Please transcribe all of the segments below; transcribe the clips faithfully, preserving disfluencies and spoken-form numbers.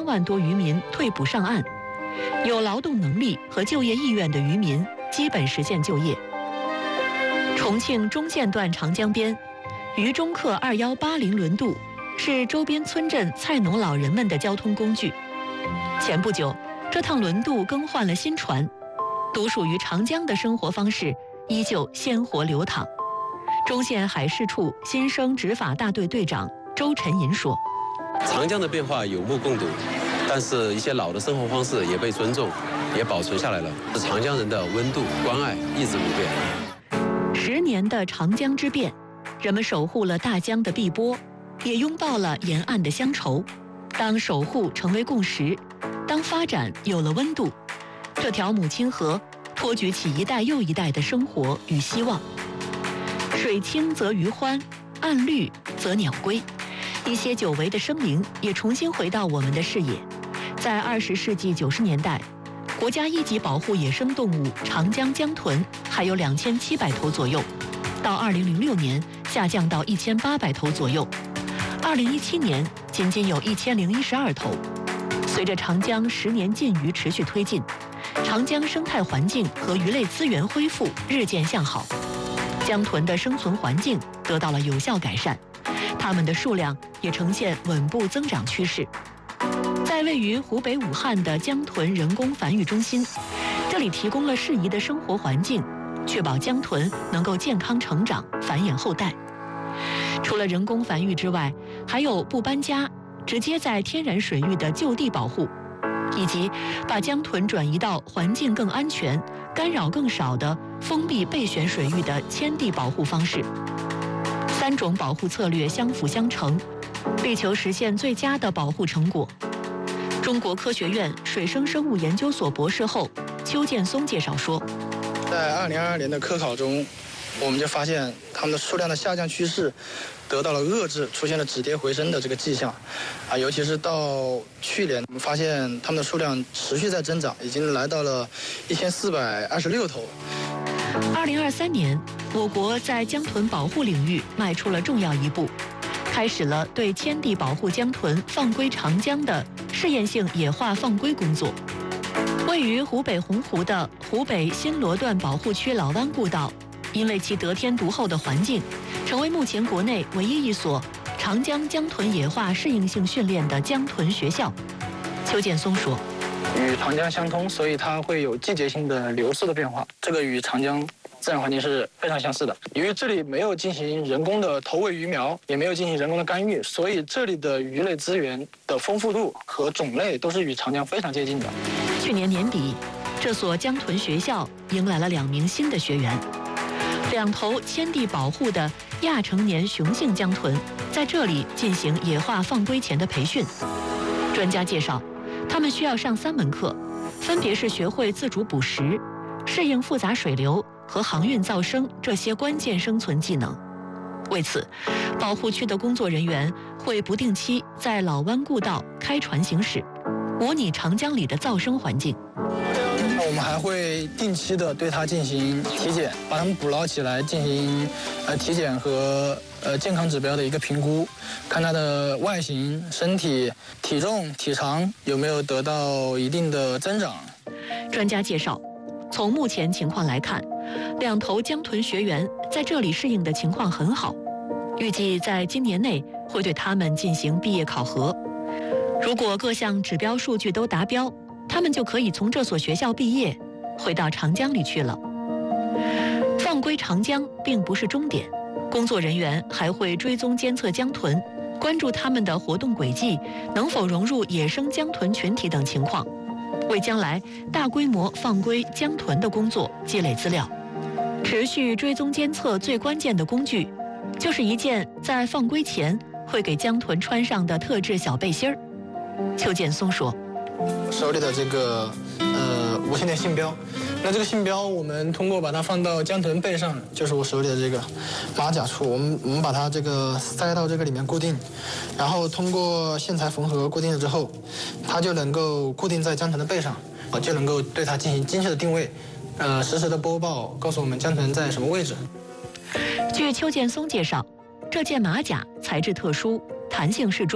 万多渔民退捕上岸，有劳动能力和就业意愿的渔民基本实现就业。重庆中线段长江边，渝中客二一八零轮渡是周边村镇菜农老人们的交通工具。前不久，这趟轮渡更换了新船，独属于长江的生活方式依旧鲜活流淌。中县海事处新生执法大队队长周晨银说：“ 长江的变化有目共睹，但是一些老的生活方式也被尊重，也保存下来了。长江人的温度关爱一直不变。 十年的长江之变，人们守护了大江的碧波，也拥抱了沿岸的乡愁。当守护成为共识，当发展有了温度，这条母亲河托举起一代又一代的生活与希望。水清则鱼欢，岸绿则鸟归。一些久违的生灵也重新回到我们的视野。在二十世纪九十年代，国家一级保护野生动物长江江豚还有两千七百头左右，到二零零六年下降到一千八百头左右，二零一七年仅仅有一千零一十二头。随着长江十年禁渔持续推进，长江生态环境和鱼类资源恢复日渐向好，江豚的生存环境得到了有效改善，它们的数量也呈现稳步增长趋势。在位于湖北武汉的江豚人工繁育中心，这里提供了适宜的生活环境，确保江豚能够健康成长、繁衍后代。除了人工繁育之外，还有不搬家、直接在天然水域的就地保护，以及把江豚转移到环境更安全、干扰更少的封闭备选水域的迁地保护方式。三种保护策略相辅相成，力求实现最佳的保护成果。中国科学院水生生物研究所博士后邱建松介绍说， 在二零二二年的科考中，我们就发现它们的数量的下降趋势得到了遏制，出现了止跌回升的这个迹象，啊，尤其是到去年，我们发现它们的数量持续在增长，已经来到了一千四百二十六头。 二零二三年，我国在江豚保护领域迈出了重要一步，开始了对迁地保护江豚放归长江的试验性野化放归工作。位于湖北洪湖的湖北新罗段保护区老湾故道，因为其得天独厚的环境，成为目前国内唯一一所长江江豚野化适应性训练的江豚学校。邱建松说， 与长江相通，所以它会有季节性的流速的变化，这个与长江自然环境是非常相似的。由于这里没有进行人工的投喂鱼苗，也没有进行人工的干预，所以这里的鱼类资源的丰富度和种类都是与长江非常接近的。 去年年底，这所江豚学校迎来了两名新的学员，两头迁地保护的亚成年雄性江豚在这里进行野化放归前的培训。专家介绍，他们需要上三门课，分别是学会自主捕食、适应复杂水流和航运噪声这些关键生存技能。为此，保护区的工作人员会不定期在老湾故道开船行驶，模拟长江里的噪声环境。 我们还会定期的对它进行体检，把它们捕捞起来进行呃体检和呃健康指标的一个评估，看它的外形、身体、体重、体长有没有得到一定的增长。 专家介绍，从目前情况来看，两头江豚学员在这里适应的情况很好，预计在今年内会对他们进行毕业考核。如果各项指标数据都达标，他们就可以从这所学校毕业，回到长江里去了。放归长江并不是终点，工作人员还会追踪监测江豚，关注它们的活动轨迹，能否融入野生江豚群体等情况，为将来大规模放归江豚的工作积累资料。持续追踪监测最关键的工具，就是一件在放归前会给江豚穿上的特制小背心儿。邱建松说， 手里的这个呃无线电信标，那这个信标我们通过把它放到江豚背上，就是我手里的这个马甲处，我们我们把它这个塞到这个里面固定，然后通过线材缝合固定了之后，它就能够固定在江豚的背上，就能够对它进行精确的定位，呃实时的播报，告诉我们江豚在什么位置。 据邱建松介绍，这件马甲材质特殊，弹性适中，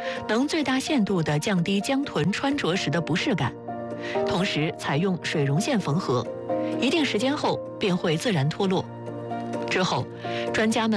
能最大限度地降低江豚穿着时的不适感。同时采用水溶线缝合，一定时间后便会自然脱落。之后，专家们